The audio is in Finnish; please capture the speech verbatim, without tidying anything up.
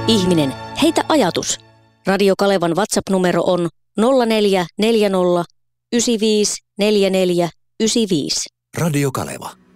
Ihminen, heitä ajatus. Radio Kalevan WhatsApp-numero on nolla neljä neljä nolla yhdeksän viisi neljä neljä yhdeksän viisi. Radio Kaleva.